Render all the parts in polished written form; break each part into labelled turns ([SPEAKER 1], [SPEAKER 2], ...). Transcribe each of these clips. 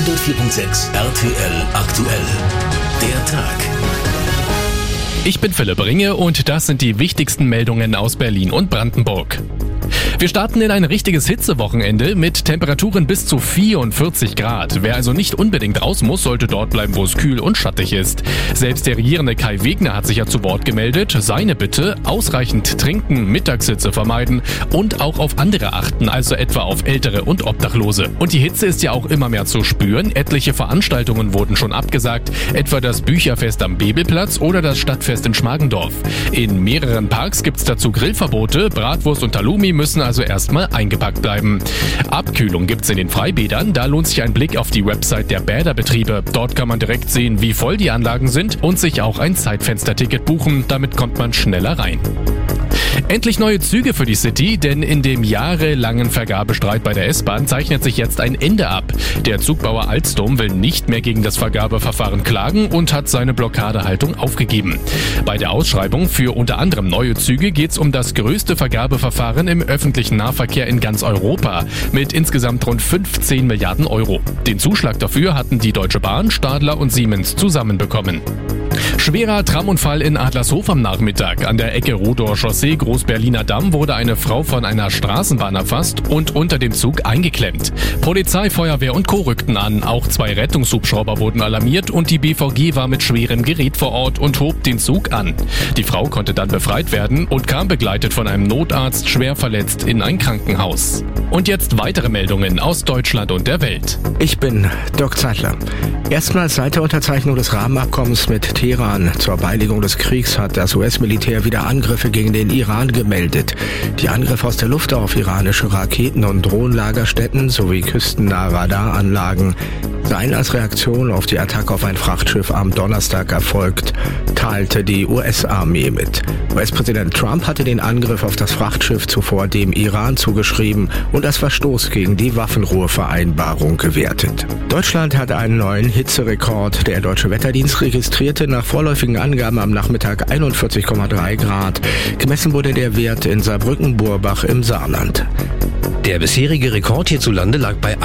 [SPEAKER 1] 104.6 RTL aktuell. Der Tag.
[SPEAKER 2] Ich bin Philipp Ringe und das sind die wichtigsten Meldungen aus Berlin und Brandenburg. Wir starten in ein richtiges Hitzewochenende mit Temperaturen bis zu 44 Grad. Wer also nicht unbedingt raus muss, sollte dort bleiben, wo es kühl und schattig ist. Selbst der regierende Kai Wegner hat sich ja zu Wort gemeldet. Seine Bitte: ausreichend trinken, Mittagshitze vermeiden und auch auf andere achten, also etwa auf Ältere und Obdachlose. Und die Hitze ist ja auch immer mehr zu spüren. Etliche Veranstaltungen wurden schon abgesagt, etwa das Bücherfest am Bebelplatz oder das Stadtfest in Schmargendorf. In mehreren Parks gibt's dazu Grillverbote. Bratwurst und Halloumi müssen also erstmal eingepackt bleiben. Abkühlung gibt's in den Freibädern. Da lohnt sich ein Blick auf die Website der Bäderbetriebe. Dort kann man direkt sehen, wie voll die Anlagen sind und sich auch ein Zeitfensterticket buchen. Damit kommt man schneller rein. Endlich neue Züge für die City, denn in dem jahrelangen Vergabestreit bei der S-Bahn zeichnet sich jetzt ein Ende ab. Der Zugbauer Alstom will nicht mehr gegen das Vergabeverfahren klagen und hat seine Blockadehaltung aufgegeben. Bei der Ausschreibung für unter anderem neue Züge geht es um das größte Vergabeverfahren im öffentlichen Nahverkehr in ganz Europa mit insgesamt rund 15 Milliarden Euro. Den Zuschlag dafür hatten die Deutsche Bahn, Stadler und Siemens zusammenbekommen. Schwerer Tramunfall in Adlershof am Nachmittag. An der Ecke Rudower Chaussee, Großberliner Damm, wurde eine Frau von einer Straßenbahn erfasst und unter dem Zug eingeklemmt. Polizei, Feuerwehr und Co. rückten an. Auch 2 Rettungshubschrauber wurden alarmiert und die BVG war mit schwerem Gerät vor Ort und hob den Zug an. Die Frau konnte dann befreit werden und kam begleitet von einem Notarzt schwer verletzt in ein Krankenhaus. Und jetzt weitere Meldungen aus Deutschland und der Welt.
[SPEAKER 3] Ich bin Dirk Zeitler. Erstmals seit der Unterzeichnung des Rahmenabkommens mit Teheran zur Beilegung des Kriegs hat das US-Militär wieder Angriffe gegen den Iran gemeldet. Die Angriffe aus der Luft auf iranische Raketen- und Drohnenlagerstätten sowie küstennahe Radaranlagen seien als Reaktion auf die Attacke auf ein Frachtschiff am Donnerstag erfolgt, teilte die US-Armee mit. US-Präsident Trump hatte den Angriff auf das Frachtschiff zuvor dem Iran zugeschrieben und als Verstoß gegen die Waffenruhevereinbarung gewertet. Deutschland hat einen neuen Hitzerekord. Der Deutsche Wetterdienst registrierte nach vorläufigen Angaben am Nachmittag 41,3 Grad. Gemessen wurde der Wert in Saarbrücken-Burbach im Saarland.
[SPEAKER 4] Der bisherige Rekord hierzulande lag bei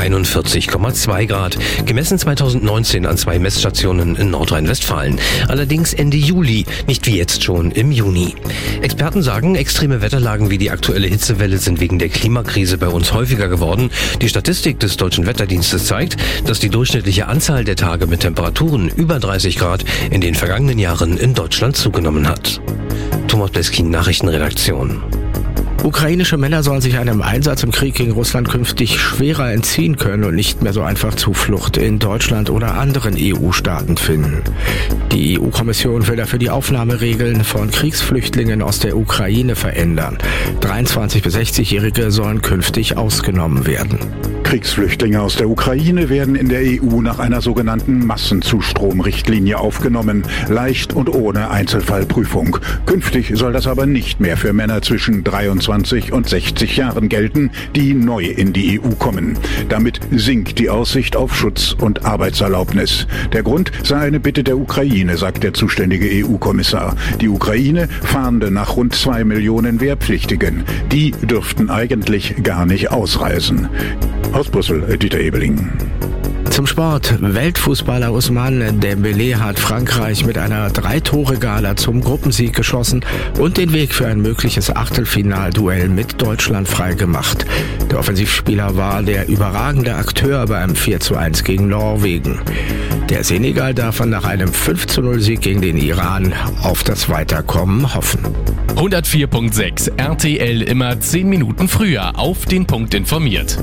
[SPEAKER 4] 41,2 Grad, gemessen 2019 an 2 Messstationen in Nordrhein-Westfalen. Allerdings Ende Juli, nicht wie jetzt schon im Juni. Experten sagen, extreme Wetterlagen wie die aktuelle Hitzewelle sind wegen der Klimakrise bei uns häufiger geworden. Die Statistik des Deutschen Wetterdienstes zeigt, dass die durchschnittliche Anzahl der Tage mit Temperaturen über 30 Grad in den vergangenen Jahren in Deutschland zugenommen hat. Thomas Bleskin, Nachrichtenredaktion.
[SPEAKER 3] Ukrainische Männer sollen sich einem Einsatz im Krieg gegen Russland künftig schwerer entziehen können und nicht mehr so einfach Zuflucht in Deutschland oder anderen EU-Staaten finden. Die EU-Kommission will dafür die Aufnahmeregeln von Kriegsflüchtlingen aus der Ukraine verändern. 23- bis 60-Jährige sollen künftig ausgenommen werden.
[SPEAKER 5] Kriegsflüchtlinge aus der Ukraine werden in der EU nach einer sogenannten Massenzustromrichtlinie aufgenommen, leicht und ohne Einzelfallprüfung. Künftig soll das aber nicht mehr für Männer zwischen 23 und 60 Jahren gelten, die neu in die EU kommen. Damit sinkt die Aussicht auf Schutz und Arbeitserlaubnis. Der Grund sei eine Bitte der Ukraine, sagt der zuständige EU-Kommissar. Die Ukraine fahnde nach rund 2 Millionen Wehrpflichtigen. Die dürften eigentlich gar nicht ausreisen. Aus Brüssel, Dieter Ebeling.
[SPEAKER 3] Zum Sport. Weltfußballer Ousmane Dembélé hat Frankreich mit einer 3-Tore-Gala zum Gruppensieg geschossen und den Weg für ein mögliches Achtelfinalduell mit Deutschland freigemacht. Der Offensivspieler war der überragende Akteur beim 4:1 gegen Norwegen. Der Senegal darf nach einem 5:0-Sieg gegen den Iran auf das Weiterkommen hoffen.
[SPEAKER 2] 104.6 RTL, immer 10 Minuten früher auf den Punkt informiert.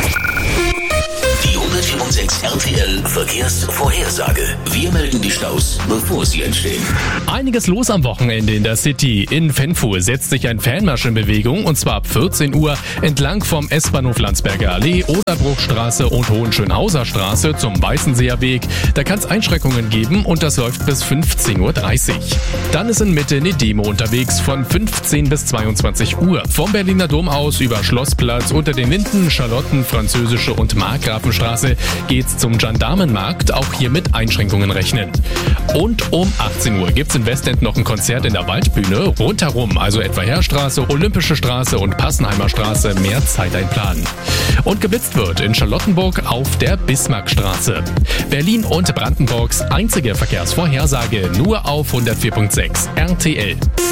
[SPEAKER 1] Die 104.6 RTL Verkehrsvorhersage. Wir melden die Staus, bevor sie entstehen.
[SPEAKER 2] Einiges los am Wochenende in der City. In Fenfuhr setzt sich ein Fanmarsch in Bewegung und zwar ab 14 Uhr entlang vom S-Bahnhof Landsberger Allee, Oderbruchstraße und Hohenschönhauser Straße zum Weißenseer Weg. Da kann es Einschränkungen geben und das läuft bis 15:30 Uhr. Dann ist in Mitte eine Demo unterwegs von 15 bis 22 Uhr. Vom Berliner Dom aus über Schlossplatz, unter den Linden, Charlotten, Französische und Markgrafenstraße geht's zum Gendarmenmarkt, auch hier mit Einschränkungen rechnen. Und um 18 Uhr gibt's in Westend noch ein Konzert in der Waldbühne. Rundherum, also etwa Heerstraße, Olympische Straße und Passenheimer Straße, mehr Zeit einplanen. Und geblitzt wird in Charlottenburg auf der Bismarckstraße. Berlin und Brandenburgs einzige Verkehrsvorhersage nur auf 104.6 RTL.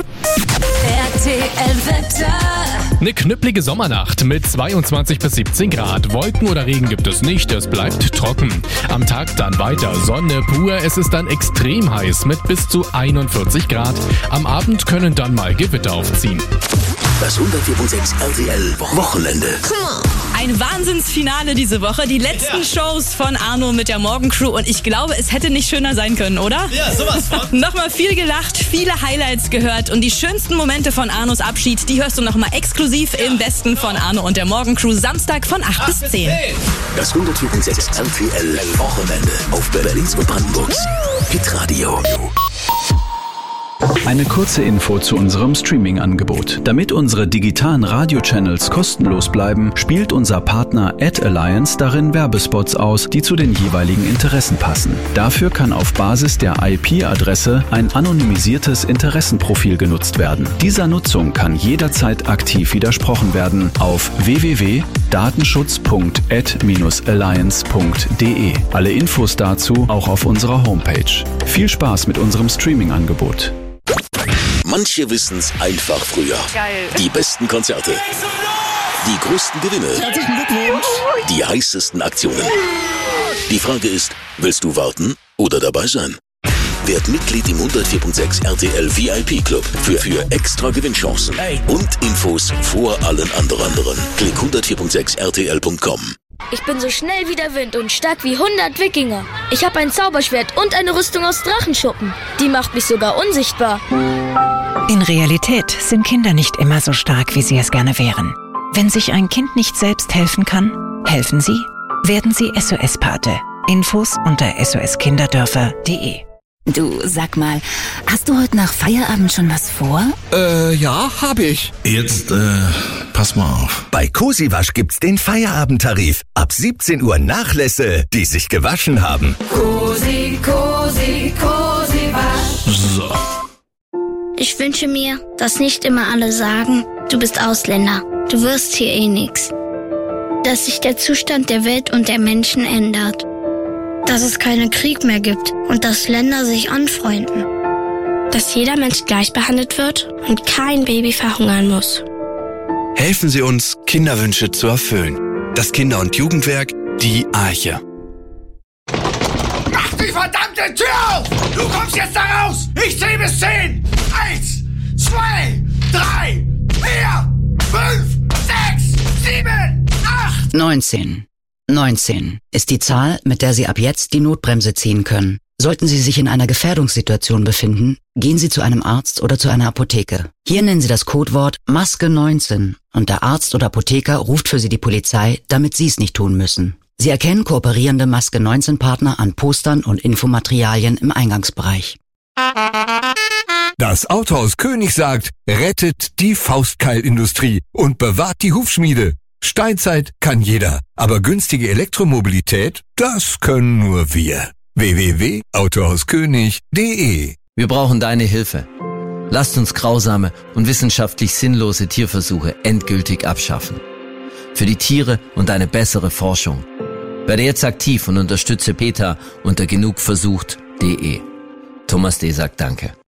[SPEAKER 6] RTL-Wetter.
[SPEAKER 2] Eine knüppelige Sommernacht mit 22 bis 17 Grad. Wolken oder Regen gibt es nicht, es bleibt trocken. Am Tag dann weiter Sonne pur, es ist dann extrem heiß mit bis zu 41 Grad. Am Abend können dann mal Gewitter aufziehen.
[SPEAKER 1] Das 104.6 RTL Wochenende.
[SPEAKER 6] Ein Wahnsinnsfinale diese Woche. Die letzten Shows von Arno mit der Morgencrew. Und ich glaube, es hätte nicht schöner sein können, oder?
[SPEAKER 7] Ja, sowas von.
[SPEAKER 6] Nochmal viel gelacht, viele Highlights gehört. Und die schönsten Momente von Arnos Abschied, die hörst du nochmal exklusiv im Besten von Arno und der Morgencrew. Samstag von 8 bis 10.
[SPEAKER 1] Das 104.6 RTL Wochenende auf Berlins und Brandenburgs Hitradio.
[SPEAKER 8] Eine kurze Info zu unserem Streaming-Angebot. Damit unsere digitalen Radio-Channels kostenlos bleiben, spielt unser Partner @Alliance darin Werbespots aus, die zu den jeweiligen Interessen passen. Dafür kann auf Basis der IP-Adresse ein anonymisiertes Interessenprofil genutzt werden. Dieser Nutzung kann jederzeit aktiv widersprochen werden auf www.datenschutz.ad-alliance.de. Alle Infos dazu auch auf unserer Homepage. Viel Spaß mit unserem Streaming-Angebot.
[SPEAKER 1] Manche wissen's einfach früher.
[SPEAKER 6] Geil.
[SPEAKER 1] Die besten Konzerte. Die größten Gewinne.
[SPEAKER 3] Herzlichen Glückwunsch.
[SPEAKER 1] Die heißesten Aktionen. Die Frage ist, willst du warten oder dabei sein? Werd Mitglied im 104.6 RTL VIP Club für extra Gewinnchancen und Infos vor allen anderen. Klick 104.6 RTL.com.
[SPEAKER 9] Ich bin so schnell wie der Wind und stark wie 100 Wikinger. Ich habe ein Zauberschwert und eine Rüstung aus Drachenschuppen. Die macht mich sogar unsichtbar.
[SPEAKER 10] In Realität sind Kinder nicht immer so stark, wie sie es gerne wären. Wenn sich ein Kind nicht selbst helfen kann, helfen Sie. Werden Sie SOS-Pate. Infos unter soskinderdörfer.de.
[SPEAKER 11] Du, sag mal, hast du heute nach Feierabend schon was vor?
[SPEAKER 3] Ja, habe ich.
[SPEAKER 12] Jetzt, pass mal auf.
[SPEAKER 13] Bei Cosiwasch gibt's den Feierabendtarif. Ab 17 Uhr Nachlässe, die sich gewaschen haben.
[SPEAKER 6] Cosiwasch.
[SPEAKER 12] So.
[SPEAKER 9] Ich wünsche mir, dass nicht immer alle sagen, du bist Ausländer, du wirst hier eh nix. Dass sich der Zustand der Welt und der Menschen ändert. Dass es keinen Krieg mehr gibt und dass Länder sich anfreunden. Dass jeder Mensch gleich behandelt wird und kein Baby verhungern muss.
[SPEAKER 14] Helfen Sie uns, Kinderwünsche zu erfüllen. Das Kinder- und Jugendwerk, die Arche.
[SPEAKER 15] Mach die verdammte Tür auf! Du kommst jetzt da raus! Ich zähle bis 10! 1, 2, 3, 4, 5, 6, 7, 8!
[SPEAKER 16] 19 ist die Zahl, mit der Sie ab jetzt die Notbremse ziehen können. Sollten Sie sich in einer Gefährdungssituation befinden, gehen Sie zu einem Arzt oder zu einer Apotheke. Hier nennen Sie das Codewort Maske 19 und der Arzt oder Apotheker ruft für Sie die Polizei, damit Sie es nicht tun müssen. Sie erkennen kooperierende Maske 19 Partner an Postern und Infomaterialien im Eingangsbereich.
[SPEAKER 17] Das Autohaus König sagt, rettet die Faustkeilindustrie und bewahrt die Hufschmiede. Steinzeit kann jeder, aber günstige Elektromobilität, das können nur wir. www.autohauskönig.de.
[SPEAKER 18] Wir brauchen deine Hilfe. Lasst uns grausame und wissenschaftlich sinnlose Tierversuche endgültig abschaffen. Für die Tiere und eine bessere Forschung. Werde jetzt aktiv und unterstütze PETA unter genugversucht.de. Thomas D. sagt Danke.